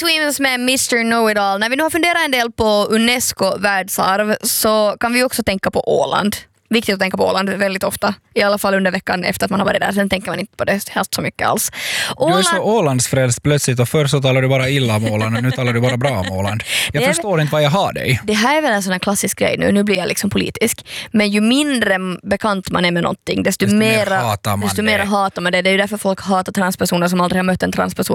Swims med Mr. Know-It-All. När vi nu har funderat en del på UNESCO världsarv så kan vi också tänka på Åland. Viktigt att tänka på Åland väldigt ofta. I alla fall under veckan efter att man har varit där. Sen tänker man inte på det helt så mycket alls. Du är så Ålandsfrälst plötsligt och förr så talar du bara illa om Åland och nu talar du bara bra om Åland. Jag förstår inte vad jag har dig. Det här är väl en sån här klassisk grej nu. Nu blir jag liksom politisk. Men ju mindre bekant man är med någonting desto mer hatar man det. Det är ju därför folk hatar transpersoner som aldrig har mött en transperson